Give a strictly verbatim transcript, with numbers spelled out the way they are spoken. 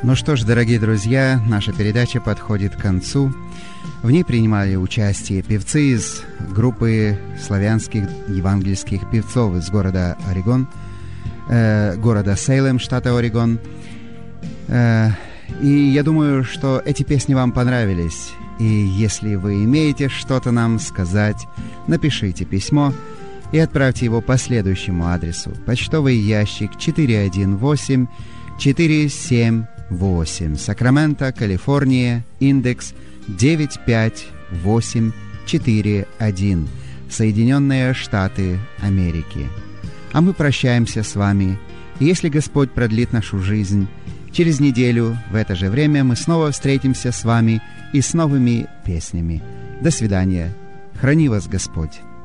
Ну что ж, дорогие друзья, наша передача подходит к концу. В ней принимали участие певцы из группы славянских евангельских певцов из города Орегон, э, города Сейлем, штата Орегон. Э, и я думаю, что эти песни вам понравились. И если вы имеете что-то нам сказать, напишите письмо и отправьте его по следующему адресу. Почтовый ящик четыре один восемь четыре семь восемь, Сакраменто, Калифорния, индекс девять пять восемь четыре один, Соединенные Штаты Америки. А мы прощаемся с вами. И если Господь продлит нашу жизнь, через неделю в это же время мы снова встретимся с вами и с новыми песнями. До свидания. Храни вас Господь.